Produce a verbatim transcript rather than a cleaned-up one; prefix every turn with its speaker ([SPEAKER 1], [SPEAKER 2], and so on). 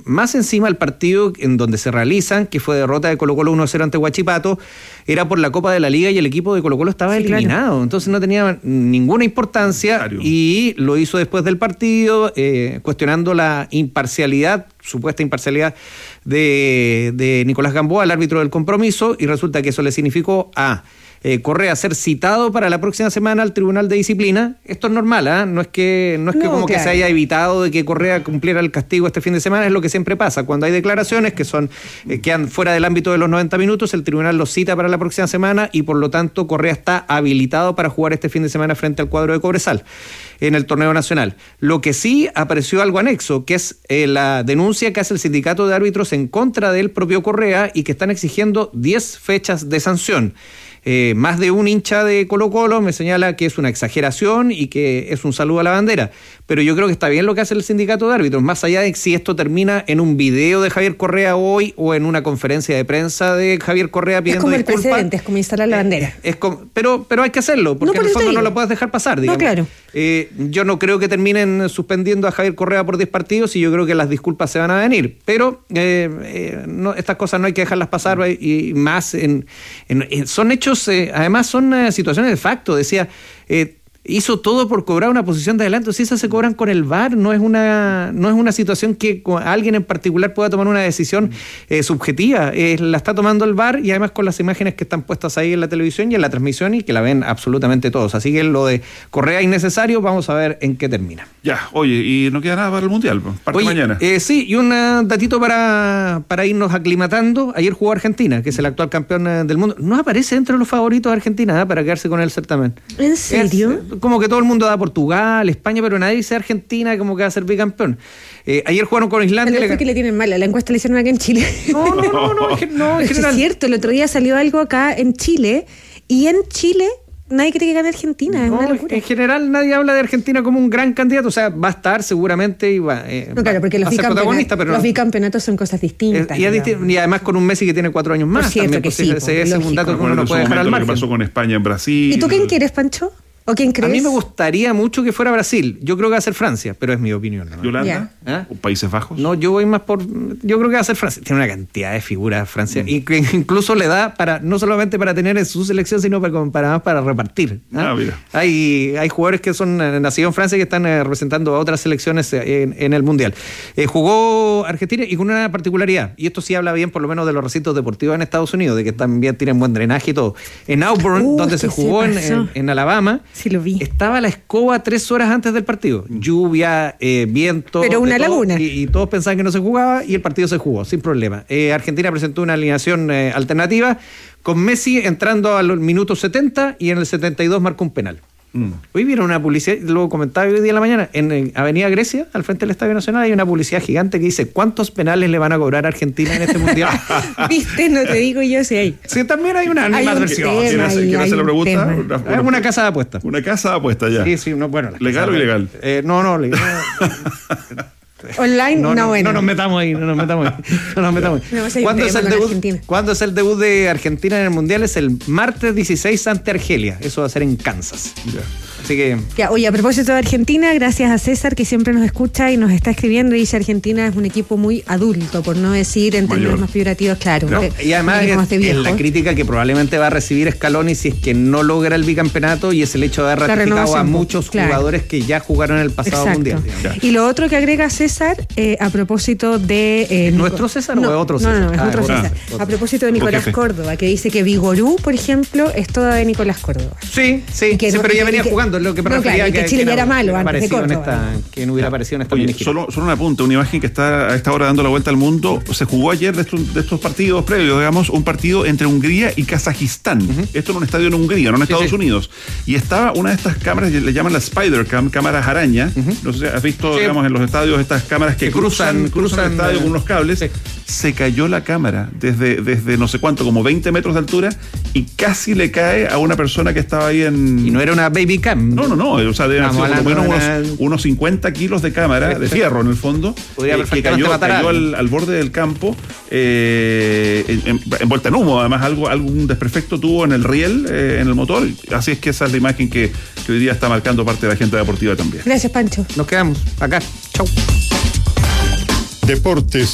[SPEAKER 1] más encima el partido en donde se realizan, que fue derrota de Colo-Colo uno a cero ante Huachipato, era por la Copa de la Liga y el equipo de Colo-Colo estaba sí, eliminado, claro. Entonces no tenía ninguna importancia claro. Y lo hizo después del partido, eh, cuestionando la imparcialidad, supuesta imparcialidad de, de Nicolás Gamboa, el árbitro del compromiso, y resulta que eso le significó a Eh, Correa ser citado para la próxima semana al Tribunal de Disciplina. Esto es normal, ¿eh? No es que, no es que no, como claro. que se haya evitado de que Correa cumpliera el castigo este fin de semana, es lo que siempre pasa. Cuando hay declaraciones que son eh, quedan fuera del ámbito de los noventa minutos, el tribunal los cita para la próxima semana y por lo tanto Correa está habilitado para jugar este fin de semana frente al cuadro de Cobresal en el torneo nacional. Lo que sí apareció algo anexo, que es eh, la denuncia que hace el sindicato de árbitros en contra del propio Correa y que están exigiendo diez fechas de sanción. Eh, más de un hincha de Colo-Colo me señala que es una exageración y que es un saludo a la bandera, pero yo creo que está bien lo que hace el sindicato de árbitros, más allá de si esto termina en un video de Javier Correa hoy o en una conferencia de prensa de Javier Correa pidiendo disculpas. Es como
[SPEAKER 2] disculpa. El precedente, es como instalar la bandera.
[SPEAKER 1] Eh, es como, pero, pero hay que hacerlo, porque no, en el fondo no lo puedes dejar pasar, digamos.
[SPEAKER 2] No, claro.
[SPEAKER 1] Eh, yo no creo que terminen suspendiendo a Javier Correa por diez partidos y yo creo que las disculpas se van a venir, pero eh, eh, no, estas cosas no hay que dejarlas pasar y, y más en, en, en son hechos, eh, además son eh, situaciones de facto, decía... Eh, hizo todo por cobrar una posición de adelanto. Si esas se cobran con el V A R, no es una no es una situación que alguien en particular pueda tomar una decisión eh, subjetiva. Eh, la está tomando el V A R y además con las imágenes que están puestas ahí en la televisión y en la transmisión y que la ven absolutamente todos. Así que lo de Correa innecesario, vamos a ver en qué termina.
[SPEAKER 3] Ya, oye, y no queda nada para el Mundial, parte oye, mañana.
[SPEAKER 1] Eh, sí, y un uh, datito para, para irnos aclimatando. Ayer jugó Argentina, que es el actual campeón uh, del mundo. No aparece entre los favoritos de Argentina ¿eh? Para quedarse con el certamen.
[SPEAKER 2] ¿En serio?
[SPEAKER 1] Es, como que todo el mundo da Portugal, España, pero nadie dice Argentina como que va a ser bicampeón. Eh, ayer jugaron con Islandia.
[SPEAKER 2] Pero es que le tienen mal, la encuesta le hicieron acá en Chile.
[SPEAKER 1] No, no, no, no, es, no, en general.
[SPEAKER 2] Es cierto, el otro día salió algo acá en Chile y en Chile nadie cree que gane Argentina, no, es una locura.
[SPEAKER 1] En general nadie habla de Argentina como un gran candidato, o sea, va a estar seguramente y va, eh,
[SPEAKER 2] no, claro, porque
[SPEAKER 1] va
[SPEAKER 2] los,
[SPEAKER 1] a ser protagonista, pero
[SPEAKER 2] los
[SPEAKER 1] no.
[SPEAKER 2] bicampeonatos son cosas distintas.
[SPEAKER 1] Eh, y, disti- y además con un Messi que tiene cuatro años más.
[SPEAKER 2] Por cierto
[SPEAKER 1] también,
[SPEAKER 2] que
[SPEAKER 1] pues,
[SPEAKER 2] sí,
[SPEAKER 1] ese, ese es un dato que uno
[SPEAKER 3] bueno,
[SPEAKER 1] no puede dejar al margen.
[SPEAKER 3] Lo que pasó con España en Brasil.
[SPEAKER 2] ¿Y tú quién quieres, Pancho? ¿O quién crees?
[SPEAKER 1] A mí me gustaría mucho que fuera Brasil. Yo creo que va a ser Francia, pero es mi opinión, ¿no?
[SPEAKER 3] ¿Yolanda?
[SPEAKER 1] ¿Eh?
[SPEAKER 3] ¿O Países Bajos?
[SPEAKER 1] No, yo voy más por... Yo creo que va a ser Francia. Tiene una cantidad de figuras Francia mm. y que incluso le da para no solamente para tener en su selección, sino para, para, para repartir. ¿eh?
[SPEAKER 3] Ah, mira.
[SPEAKER 1] Hay, hay jugadores que son eh, nacidos en Francia y que están eh, representando a otras selecciones eh, en, en el Mundial. Eh, jugó Argentina y con una particularidad, y esto sí habla bien por lo menos de los recintos deportivos en Estados Unidos, de que también tienen buen drenaje y todo. En Auburn, uh, donde se jugó en, en, en Alabama,
[SPEAKER 2] sí lo vi.
[SPEAKER 1] Estaba la escoba tres horas antes del partido. Lluvia, eh, viento.
[SPEAKER 2] Pero una
[SPEAKER 1] todo,
[SPEAKER 2] laguna.
[SPEAKER 1] Y, y todos pensaban que no se jugaba y el partido se jugó, sin problema. Eh, Argentina presentó una alineación eh, alternativa con Messi entrando al minuto setenta y en el setenta y dos marcó un penal. Mm. Hoy vieron una publicidad, lo comentaba hoy día en la mañana, en, en Avenida Grecia, al frente del Estadio Nacional, hay una publicidad gigante que dice ¿cuántos penales le van a cobrar a Argentina en este Mundial?
[SPEAKER 2] Viste, no te digo yo si hay.
[SPEAKER 1] Sí, también hay una
[SPEAKER 2] hay
[SPEAKER 1] más
[SPEAKER 2] un
[SPEAKER 1] versión.
[SPEAKER 3] ¿Quién hace, ¿quién hace la pregunta?
[SPEAKER 1] Una, una, una casa de apuestas.
[SPEAKER 3] Una casa de apuestas ya.
[SPEAKER 1] Sí, sí, no, bueno.
[SPEAKER 3] ¿Legal o ilegal?
[SPEAKER 1] Eh, no, no, legal.
[SPEAKER 2] Online, no,
[SPEAKER 1] no, no,
[SPEAKER 2] bueno.
[SPEAKER 1] No nos metamos ahí, no nos metamos ahí. No nos metamos ahí.
[SPEAKER 2] No,
[SPEAKER 1] ¿Cuándo, es el debut, ¿Cuándo es el debut de Argentina en el Mundial? Es el martes dieciséis ante Argelia. Eso va a ser en Kansas.
[SPEAKER 3] Ya.
[SPEAKER 1] Así que...
[SPEAKER 2] Ya, oye, a propósito de Argentina, gracias a César que siempre nos escucha y nos está escribiendo y dice Argentina es un equipo muy adulto, por no decir en términos más figurativos, claro.
[SPEAKER 1] No, y además es, es la crítica que probablemente va a recibir Scaloni si es que no logra el bicampeonato y es el hecho de haber ratificado a muchos claro. jugadores que ya jugaron en el pasado
[SPEAKER 2] Exacto.
[SPEAKER 1] Mundial.
[SPEAKER 2] Y lo otro que agrega César, eh, a propósito de... Eh,
[SPEAKER 1] ¿Es nuestro César no, o es otro César?
[SPEAKER 2] No, no, no, es
[SPEAKER 1] ah,
[SPEAKER 2] otro
[SPEAKER 1] es
[SPEAKER 2] César.
[SPEAKER 1] otro.
[SPEAKER 2] A propósito de Nicolás Córdoba, que dice que Vigorú, por ejemplo, es toda de Nicolás Córdoba.
[SPEAKER 1] Sí, sí, sí no, pero ya venía que, jugando, lo que me
[SPEAKER 2] no,
[SPEAKER 1] refería
[SPEAKER 2] claro, que, que Chile ya era malo antes de Córdoba.
[SPEAKER 1] Esta, que no hubiera aparecido en esta
[SPEAKER 3] Oye, solo, solo un apunte, una imagen que está a esta hora dando la vuelta al mundo. Se jugó ayer de estos, de estos partidos previos, digamos, un partido entre Hungría y Kazajistán. Uh-huh. Esto en un estadio en Hungría, no en Estados sí, sí. Unidos. Y estaba una de estas cámaras, le llaman la Spider-Cam, cámaras araña. Uh-huh. No sé si has visto, sí. digamos, en los estadios estas cámaras que, que cruzan, cruzan, cruzan el estadio con unos cables. Sí. Se cayó la cámara desde, desde no sé cuánto, como veinte metros de altura, y casi le cae a una persona que estaba ahí en...
[SPEAKER 1] Y no era una baby cam.
[SPEAKER 3] No, no, no. O sea, deben haber sido por lo menos una... unos, unos cincuenta kilos de cámara, de fierro en el fondo, eh, que cayó, cayó al, al borde del campo, eh, en, envuelta en humo. Además, algo, algún desperfecto tuvo en el riel, eh, en el motor. Así es que esa es la imagen que, que hoy día está marcando parte de la agenda deportiva también.
[SPEAKER 2] Gracias, Pancho.
[SPEAKER 1] Nos quedamos acá. Chau.
[SPEAKER 4] Deportes